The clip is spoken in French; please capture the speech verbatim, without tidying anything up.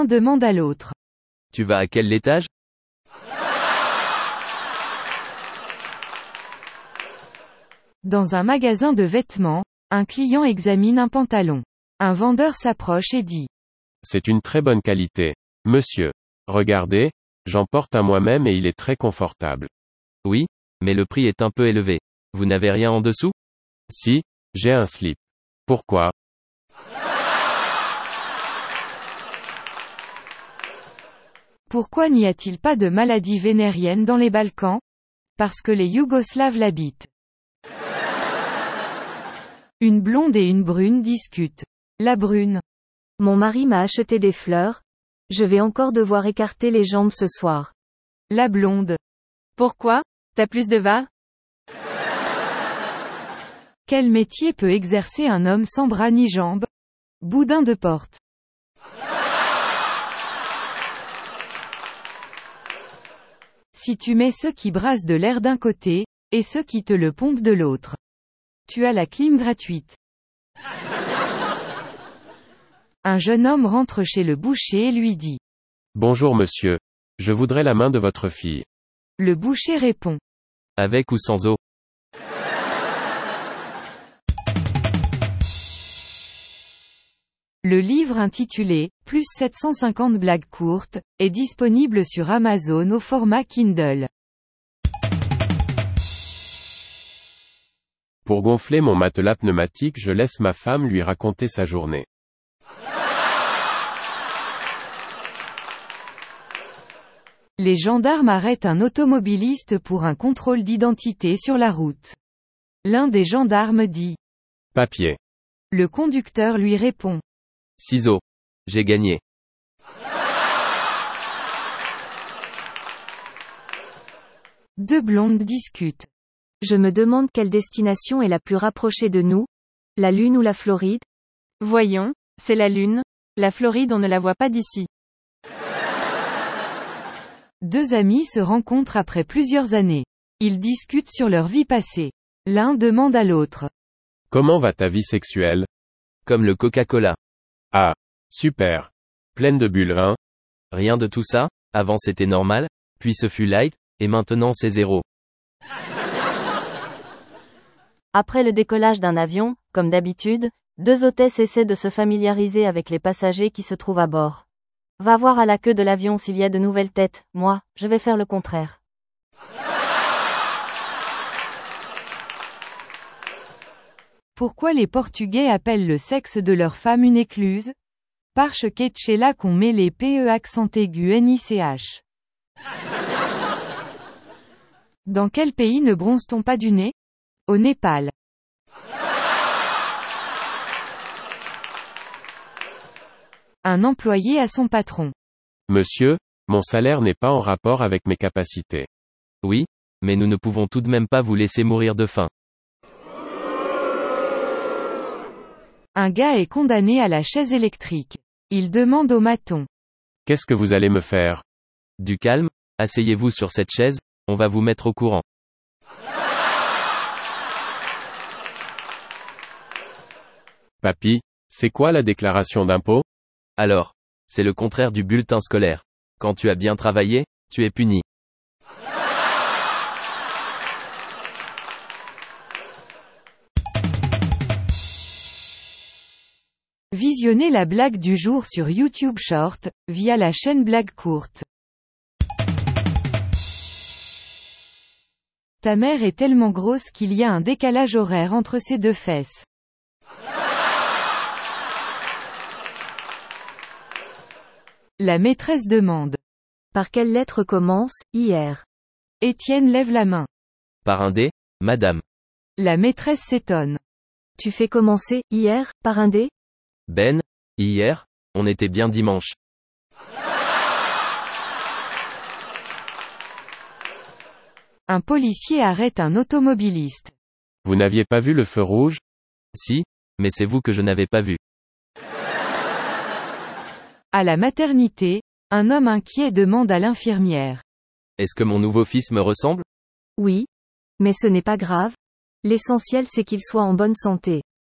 L'un demande à l'autre. Tu vas à quel étage? Dans un magasin de vêtements, un client examine un pantalon. Un vendeur s'approche et dit. C'est une très bonne qualité. Monsieur. Regardez, j'en porte un moi-même et il est très confortable. Oui, mais le prix est un peu élevé. Vous n'avez rien en dessous? Si, j'ai un slip. Pourquoi? Pourquoi n'y a-t-il pas de maladie vénérienne dans les Balkans? Parce que les Yougoslaves l'habitent. Une blonde et une brune discutent. La brune. Mon mari m'a acheté des fleurs. Je vais encore devoir écarter les jambes ce soir. La blonde. Pourquoi? T'as plus de va? Quel métier peut exercer un homme sans bras ni jambes? Boudin de porte. Si tu mets ceux qui brassent de l'air d'un côté, et ceux qui te le pompent de l'autre, tu as la clim gratuite. Un jeune homme rentre chez le boucher et lui dit. Bonjour monsieur. Je voudrais la main de votre fille. Le boucher répond. Avec ou sans eau? Le livre intitulé « Plus sept cent cinquante blagues courtes » est disponible sur Amazon au format Kindle. Pour gonfler mon matelas pneumatique, je laisse ma femme lui raconter sa journée. Les gendarmes arrêtent un automobiliste pour un contrôle d'identité sur la route. L'un des gendarmes dit. Papier. Le conducteur lui répond. Ciseaux. J'ai gagné. Deux blondes discutent. Je me demande quelle destination est la plus rapprochée de nous, la Lune ou la Floride? Voyons, c'est la Lune. La Floride on ne la voit pas d'ici. Deux amis se rencontrent après plusieurs années. Ils discutent sur leur vie passée. L'un demande à l'autre. Comment va ta vie sexuelle? Comme le Coca-Cola. Ah, super. Pleine de bulles, hein? Rien de tout ça, avant c'était normal, puis ce fut light, et maintenant c'est zéro. Après le décollage d'un avion, comme d'habitude, deux hôtesses essaient de se familiariser avec les passagers qui se trouvent à bord. Va voir à la queue de l'avion s'il y a de nouvelles têtes, moi, je vais faire le contraire. Pourquoi les Portugais appellent le sexe de leur femme une écluse? Parce que c'est là qu'on met les P E accent aigu N I C H. Dans quel pays ne bronze-t-on pas du nez? Au Népal. Un employé à son patron. Monsieur, mon salaire n'est pas en rapport avec mes capacités. Oui, mais nous ne pouvons tout de même pas vous laisser mourir de faim. Un gars est condamné à la chaise électrique. Il demande au maçon. Qu'est-ce que vous allez me faire? Du calme, asseyez-vous sur cette chaise, on va vous mettre au courant. Papy, c'est quoi la déclaration d'impôt? Alors, c'est le contraire du bulletin scolaire. Quand tu as bien travaillé, tu es puni. Visionnez la blague du jour sur YouTube Short, via la chaîne Blague Courte. Ta mère est tellement grosse qu'il y a un décalage horaire entre ses deux fesses. La maîtresse demande. Par quelle lettre commence, hier? Étienne lève la main. Par un dé, madame. La maîtresse s'étonne. Tu fais commencer, hier, par un dé? Ben, hier, on était bien dimanche. Un policier arrête un automobiliste. Vous n'aviez pas vu le feu rouge? Si, mais c'est vous que je n'avais pas vu. À la maternité, un homme inquiet demande à l'infirmière. Est-ce que mon nouveau fils me ressemble? Oui. Mais ce n'est pas grave. L'essentiel c'est qu'il soit en bonne santé.